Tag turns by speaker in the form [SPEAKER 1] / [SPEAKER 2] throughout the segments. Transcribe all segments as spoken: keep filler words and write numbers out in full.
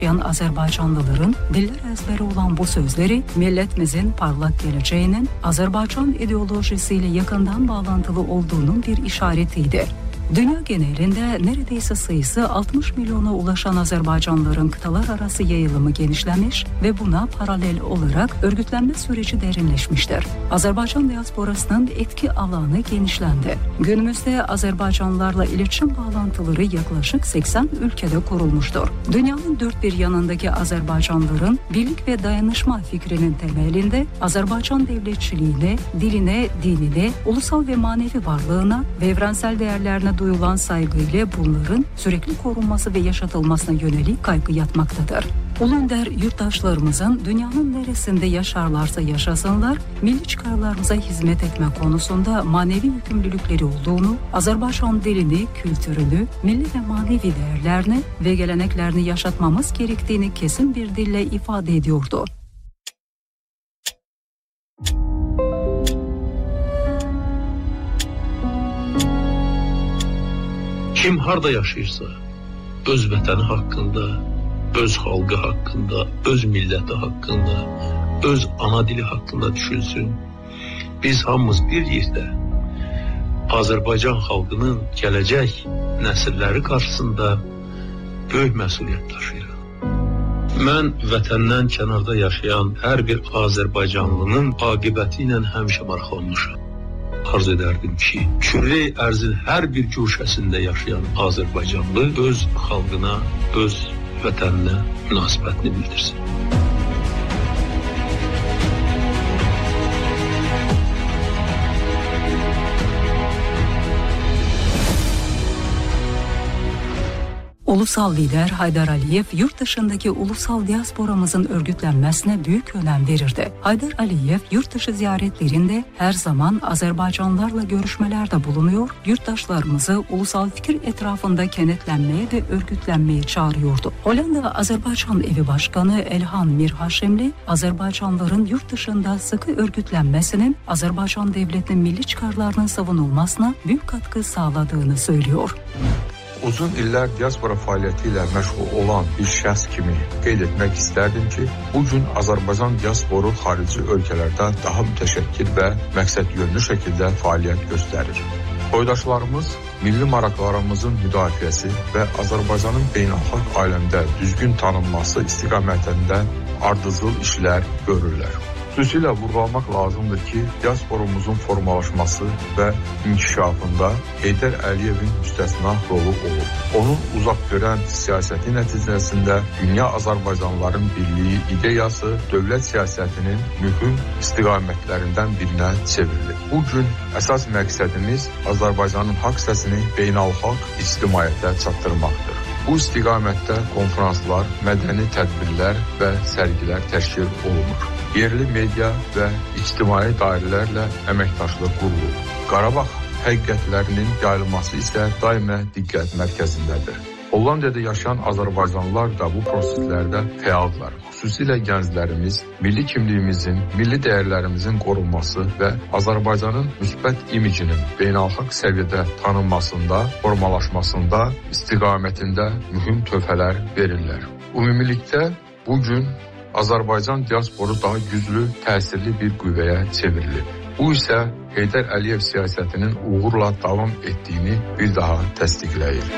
[SPEAKER 1] yaşayan Azerbaycanlıların diller ezberi olan bu sözleri milletimizin parlak geleceğinin Azerbaycan ideolojisiyle yakından bağlantılı olduğunun bir işaretiydi. Dünya genelinde neredeyse sayısı altmış milyona ulaşan Azerbaycanlıların kıtalar arası yayılımı genişlemiş ve buna paralel olarak örgütlenme süreci derinleşmiştir. Azerbaycan diasporasının etki alanı genişlendi. Günümüzde Azerbaycanlılarla iletişim bağlantıları yaklaşık seksen ülkede kurulmuştur. Dünyanın dört bir yanındaki Azerbaycanlıların birlik ve dayanışma fikrinin temelinde Azerbaycan devletçiliğine, diline, dinine, ulusal ve manevi varlığına ve evrensel değerlerine duyulan saygıyla bunların sürekli korunması ve yaşatılmasına yönelik kaygı yatmaktadır. Ulu önder yurttaşlarımızın dünyanın neresinde yaşarlarsa yaşasınlar, milli çıkarlarımıza hizmet etme konusunda manevi yükümlülükleri olduğunu, Azerbaycan dilini, kültürünü, milli ve manevi değerlerini ve geleneklerini yaşatmamız gerektiğini kesin bir dille ifade ediyordu.
[SPEAKER 2] Kim harda yaşayırsa, öz vətəni haqqında, öz xalqı haqqında, öz milləti haqqında, öz ana dili haqqında düşünsün. Biz hamımız bir yerdə Azərbaycan xalqının gələcək nəsilləri qarşısında böyük məsuliyyət daşıyırıq. Mən vətəndən kənarda yaşayan hər bir Azərbaycanlının aqibəti ilə həmişə maraqlanmışam. Arzu ederdim ki, küre ərzin hər bir köşəsində yaşayan Azərbaycanlı öz xalqına, öz vətəninə münasibətini bildirsin.
[SPEAKER 1] Ulusal lider Haydar Aliyev yurt dışındaki ulusal diasporamızın örgütlenmesine büyük önem verirdi. Haydar Aliyev yurt dışı ziyaretlerinde her zaman Azerbaycanlılarla görüşmelerde bulunuyor, yurttaşlarımızı ulusal fikir etrafında kenetlenmeye ve örgütlenmeye çağırıyordu. Hollanda Azerbaycan Evi Başkanı Elhan Mirhaşemli, Azerbaycanlıların yurt dışında sıkı örgütlenmesinin Azerbaycan devletinin milli çıkarlarının savunulmasına büyük katkı sağladığını söylüyor.
[SPEAKER 3] Uzun illər diaspora fəaliyyəti ilə məşğul olan bir şəxs kimi qeyd etmək istərdim ki, bugün Azərbaycan diasporu xarici ölkələrdə daha mütəşəkkil və məqsədyönlü şəkildə fəaliyyət göstərir. Soydaşlarımız milli maraqlarımızın müdafiəsi və Azərbaycanın beynəlxalq aləmdə düzgün tanınması istiqamətində ardıcıl işlər görürlər. Xüsusilə vurğulamaq lazımdır ki, diasporumuzun formalaşması və inkişafında Heydər Əliyevin müstəsna rolu olur. Onun uzaq görən siyasəti nəticəsində dünya Azərbaycanlıların birliyi ideyası dövlət siyasətinin mühüm istiqamətlərindən birinə çevrilir. Bugün əsas məqsədimiz Azərbaycanın haqq səsini beynəlxalq ictimaiyyətə çatdırmaqdır. Bu istiqamətdə konferanslar, mədəni tədbirlər və sərgilər təşkil olunur. Yerli media və ictimai dairələrlə əməkdaşlıq qurulur. Qarabağ həqiqətlərinin yayılması isə daimə diqqət mərkəzindədir. Hollandiyada yaşayan Azərbaycanlılar da bu proseslərdə fəaldırlar. Xüsusilə gənclərimiz milli kimliyimizin, milli dəyərlərimizin qorunması və Azərbaycanın müsbət imicinin beynəlxalq səviyyədə tanınmasında, formalaşmasında, istiqamətində mühüm töhfələr verirlər. Ümumilikdə bugün Azərbaycan diasporu daha güclü, təsirli bir qüvvəyə çevrilir. Bu isə Heydər Əliyev siyasətinin uğurla davam etdiyini bir daha təsdiqləyir.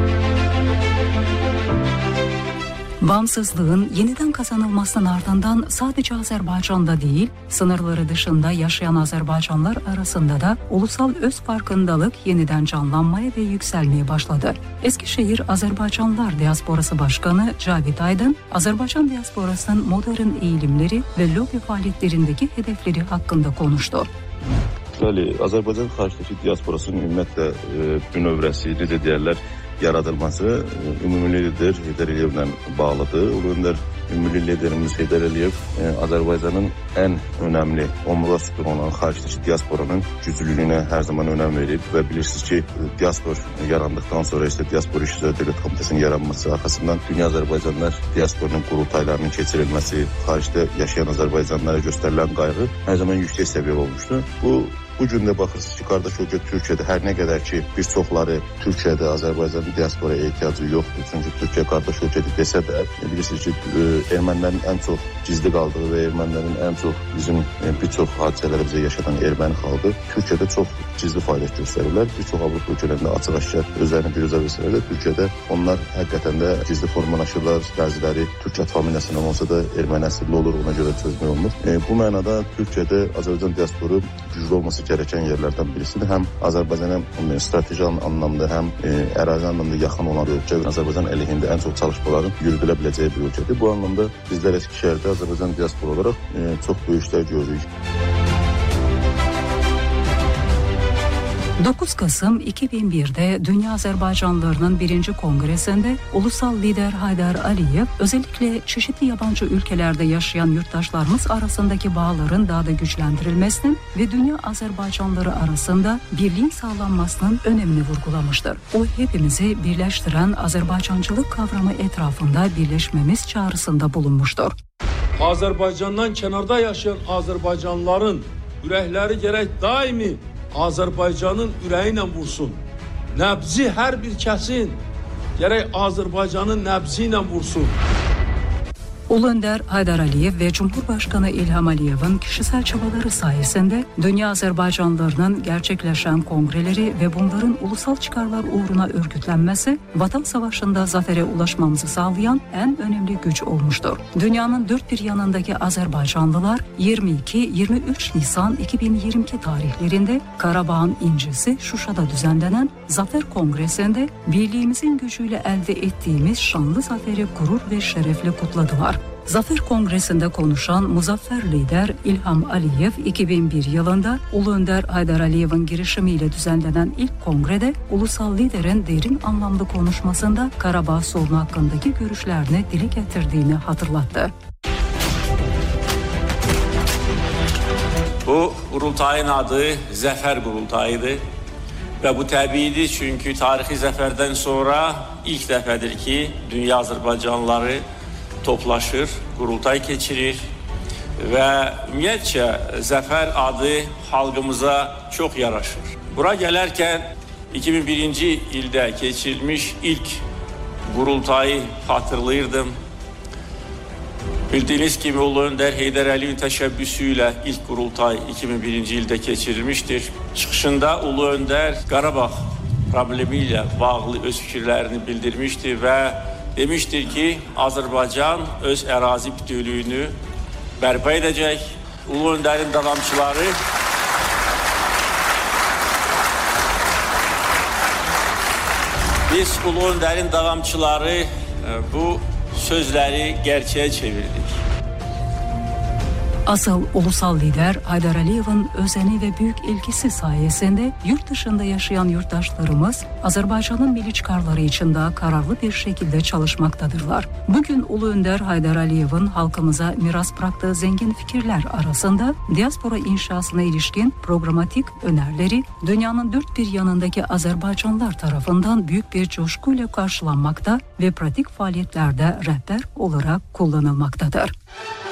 [SPEAKER 1] Bağımsızlığın yeniden kazanılmasının ardından sadece Azerbaycan'da değil, sınırları dışında yaşayan Azerbaycanlar arasında da ulusal öz farkındalık yeniden canlanmaya ve yükselmeye başladı. Eskişehir Azerbaycanlılar Diasporası Başkanı Cavit Aydın, Azerbaycan diasporasının modern eğilimleri ve lobi faaliyetlerindeki hedefleri hakkında konuştu.
[SPEAKER 4] Bəli, Azərbaycan xaricdəki diasporasının ümumiyyətlə e, bünövrəsi, necə deyərlər, yaradılması e, ümumi lider Heydər Əliyevlə bağlıdır. Ulu öndər ümumi liderimiz Heydər Əliyev e, Azərbaycanın ən önəmli omurga sütunu olan xaricdəki diasporanın güclülüyünə hər zaman önəm verib və bilirsiniz ki, diaspor yarandıqdan sonra isə diaspor işləri dövlət komitəsinin yaranması arxasından Dünya Azərbaycanlar diasporunun qurultaylarının keçirilməsi, xaricdə yaşayan Azərbaycanlılara göstərilən qayğı hər zaman yüksək səviyyədə olmuşdu. Bu Bu gün də baxırsınız ki, qardaş ölkə Türkiyədə hər nə qədər ki, bir çoxları Türkiyədə Azərbaycanın diasporaya ehtiyacı yoxdur. Çünki Türkiyə qardaş ölkədir desə də, bilirsiniz ki, ermənilərin ən çox gizli qaldığı və ermənilərin ən çox bizim bir çox hadisələri bizə yaşadan erməni xalqı Türkiyədə çox gizli fəaliyyət göstərirlər. Bir çox Avropa ölkələrində açıq-aşkar özlərini biruzə versələr də, Türkiyədə onlar həqiqətən də gizli formalaşırlar. Bəziləri Türk familiyasından olsa da erməni əsilli olur, ona görə çözmək olunur. E, bu mənada Türkiyədə Azərbaycan diasporu güclü olması gerəkən yerlərdən birisidir. Həm Azərbaycana strateji anlamda, həm e, ərazi anlamda yaxın olan ölkə, Azərbaycan əleyhində ən çox çalışmaların yürüdülə biləcəyi bir ölkədir. Bu anlamda bizlər Eskişehirdə Azərbaycan diasporu olaraq e, çox böyük işlər görürük.
[SPEAKER 1] dokuz Kasım iki bin bir'de Dünya Azerbaycanlılarının birinci Kongresinde ulusal lider Haydar Aliyev özellikle çeşitli yabancı ülkelerde yaşayan yurttaşlarımız arasındaki bağların daha da güçlendirilmesinin ve dünya Azerbaycanlıları arasında birliğin sağlanmasının önemini vurgulamıştır. O hepimizi birleştiren Azerbaycancılık kavramı etrafında birleşmemiz çağrısında bulunmuştur.
[SPEAKER 5] Azerbaycan'dan kenarda yaşayan Azerbaycanlıların ürəkləri gerek daimi Azərbaycanın ürəyi ilə vursun. Nəbzi hər bir kəsin gərək Azərbaycanın nəbzi ilə vursun.
[SPEAKER 1] Ulu Önder Haydar Aliyev ve Cumhurbaşkanı İlham Aliyev'in kişisel çabaları sayesinde dünya Azerbaycanlılarının gerçekleşen kongreleri ve bunların ulusal çıkarlar uğruna örgütlenmesi Vatan Savaşı'nda zafere ulaşmamızı sağlayan en önemli güç olmuştur. Dünyanın dört bir yanındaki Azerbaycanlılar yirmi iki yirmi üç Nisan iki bin yirmi iki tarihlerinde Karabağ'ın incisi Şuşa'da düzenlenen Zafer Kongresi'nde birliğimizin gücüyle elde ettiğimiz şanlı zaferi gurur ve şerefle kutladılar. Zafer Kongresi'nde konuşan muzaffer lider İlham Aliyev iki bin bir yılında Ulu Önder Haydar Aliyev'in girişimiyle düzenlenen ilk kongrede ulusal liderin derin anlamlı konuşmasında Karabağ sorunu hakkındaki görüşlerini dile getirdiğini hatırlattı.
[SPEAKER 6] Bu kurultayın adı Zafer Kurultayıdır ve bu təbiidir çünkü tarihi zaferden sonra ilk dəfədir ki dünya Azerbaycanlıları toplaşır, kurultay keçirir ve ümumiyyətcə Zafer adı halkımıza çok yaraşır. Bura gələrkən iki bin birinci ildə keçirilmiş ilk kurultayı hatırlayırdım. Bildiğiniz gibi Ulu Önder Heydər Əliyevin təşəbbüsüyle ilk kurultay iki bin birinci ildə keçirilmiştir. Çıxışında Ulu Önder Qarabağ problemiyle bağlı öz fikirlerini bildirmiştir ve demiştir ki Azerbaycan öz ərazi bütünlüyünü bərpa edəcək. Ulu Önder'in davamçıları biz Ulu Önder'in davamçıları bu sözleri gerçeğe çevirdik.
[SPEAKER 1] Asıl ulusal lider Haydar Aliyev'in özeni ve büyük ilgisi sayesinde yurt dışında yaşayan yurttaşlarımız Azerbaycan'ın milli çıkarları için daha kararlı bir şekilde çalışmaktadırlar. Bugün Ulu Önder Haydar Aliyev'in halkımıza miras bıraktığı zengin fikirler arasında diaspora inşasına ilişkin programatik önerileri dünyanın dört bir yanındaki Azerbaycanlılar tarafından büyük bir coşkuyla karşılanmakta ve pratik faaliyetlerde rehber olarak kullanılmaktadır.